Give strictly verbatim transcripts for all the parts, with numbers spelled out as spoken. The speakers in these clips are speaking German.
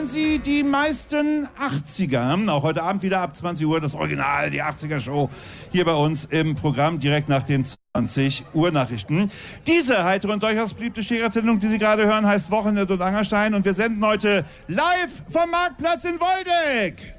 hören Sie die meisten achtziger. Auch heute Abend wieder ab zwanzig Uhr das Original, die achtziger-Show, hier bei uns im Programm direkt nach den zwanzig Uhr Nachrichten. Diese heitere und durchaus beliebte Stehgreifsendung, die Sie gerade hören, heißt Wochenende und Angerstein und wir senden heute live vom Marktplatz in Woldeck.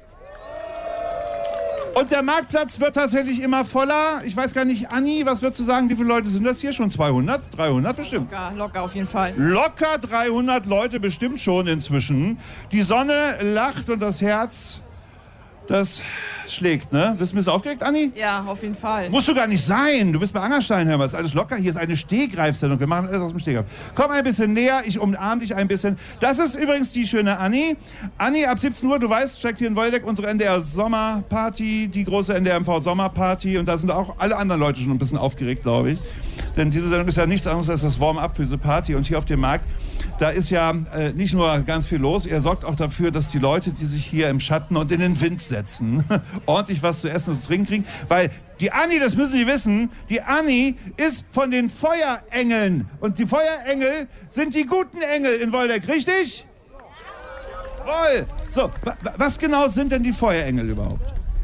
Und der Marktplatz wird tatsächlich immer voller. Ich weiß gar nicht, Anni, was würdest du sagen, wie viele Leute sind das hier? Schon zweihundert? dreihundert bestimmt? Ja, locker auf jeden Fall. Locker dreihundert Leute bestimmt schon inzwischen. Die Sonne lacht und das Herz, das schlägt, ne? Bist du ein bisschen aufgeregt, Anni? Ja, auf jeden Fall. Musst du gar nicht sein. Du bist bei Angerstein, hör mal. Ist alles locker. Hier ist eine Stehgreifsendung. Wir machen alles aus dem Stehgreif. Komm ein bisschen näher. Ich umarme dich ein bisschen. Das ist übrigens die schöne Anni. Anni, ab siebzehn Uhr, du weißt, steckt hier in Woldeck unsere N D R-Sommerparty, die große N D R M V-Sommerparty. Und da sind auch alle anderen Leute schon ein bisschen aufgeregt, glaube ich. Denn diese Sendung ist ja nichts anderes als das Warm-up für diese Party. Und hier auf dem Markt, da ist ja äh, nicht nur ganz viel los. Er sorgt auch dafür, dass die Leute, die sich hier im Schatten und in den Wind setzen, ordentlich was zu essen und zu trinken kriegen, weil die Anni, das müssen Sie wissen, die Anni ist von den Feuerengeln und die Feuerengel sind die guten Engel in Woldeck, richtig? Jawohl. So, was genau sind denn die Feuerengel überhaupt?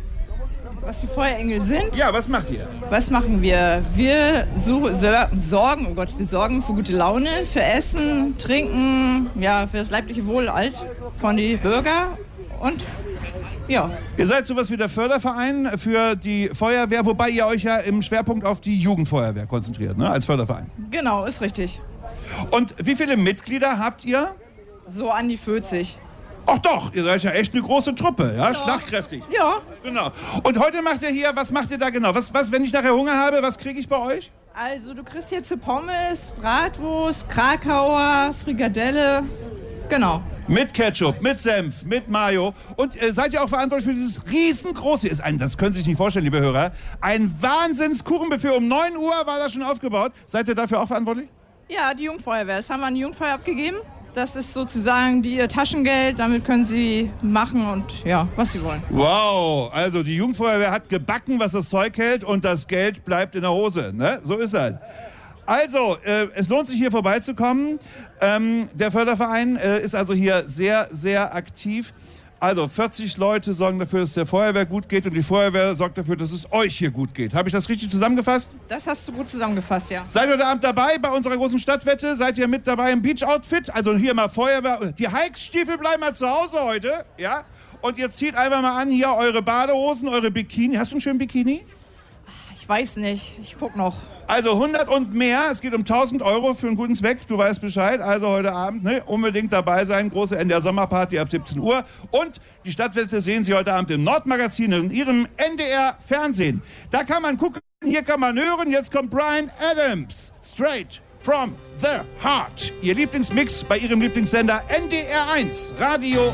Was die Feuerengel sind? Ja, was macht ihr? Was machen wir? Wir so, so, sorgen, oh Gott, wir sorgen für gute Laune, für Essen, Trinken, ja, für das leibliche Wohl alt von den Bürgern und ja. Ihr seid sowas wie der Förderverein für die Feuerwehr, wobei ihr euch ja im Schwerpunkt auf die Jugendfeuerwehr konzentriert, ne, als Förderverein. Genau, ist richtig. Und wie viele Mitglieder habt ihr? So an die vierzig. Ach doch, ihr seid ja echt eine große Truppe, ja, ja. Schlagkräftig. Ja. Genau. Und heute macht ihr hier, was macht ihr da genau? Was, was, wenn ich nachher Hunger habe, was kriege ich bei euch? Also du kriegst jetzt Pommes, Bratwurst, Krakauer, Frikadelle, genau. Mit Ketchup, mit Senf, mit Mayo. Und äh, seid ihr auch verantwortlich für dieses riesengroße, ist ein, das können Sie sich nicht vorstellen, liebe Hörer, ein Wahnsinns-Kuchenbuffet. Um neun Uhr war das schon aufgebaut. Seid ihr dafür auch verantwortlich? Ja, die Jugendfeuerwehr. Das haben wir an die Jugendfeuer abgegeben. Das ist sozusagen die, ihr Taschengeld. Damit können Sie machen und ja, was Sie wollen. Wow, also die Jugendfeuerwehr hat gebacken, was das Zeug hält und das Geld bleibt in der Hose. Ne? So ist das. Also, äh, es lohnt sich hier vorbeizukommen. Ähm, der Förderverein äh, ist also hier sehr, sehr aktiv. Also vierzig Leute sorgen dafür, dass es der Feuerwehr gut geht und die Feuerwehr sorgt dafür, dass es euch hier gut geht. Habe ich das richtig zusammengefasst? Das hast du gut zusammengefasst, ja. Seid ihr heute Abend dabei bei unserer großen Stadtwette? Seid ihr mit dabei im Beach-Outfit? Also hier mal Feuerwehr. Die Hikes-Stiefel bleiben mal zu Hause heute, ja? Und ihr zieht einfach mal an hier eure Badehosen, eure Bikini. Hast du einen schönen Bikini? Ich weiß nicht, ich guck noch. Also hundert und mehr, es geht um tausend Euro für einen guten Zweck, du weißt Bescheid. Also heute Abend ne, unbedingt dabei sein, große N D R-Sommerparty ab siebzehn Uhr. Und die Stadtwette sehen Sie heute Abend im Nordmagazin in Ihrem N D R-Fernsehen. Da kann man gucken, hier kann man hören, jetzt kommt Bryan Adams, straight from the heart. Ihr Lieblingsmix bei Ihrem Lieblingssender N D R eins, Radio